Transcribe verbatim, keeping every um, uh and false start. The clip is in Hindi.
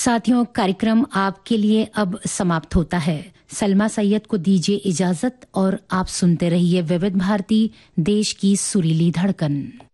साथियों, कार्यक्रम आपके लिए अब समाप्त होता है। सलमा सैयद को दीजिए इजाजत और आप सुनते रहिए विविध भारती, देश की सुरीली धड़कन।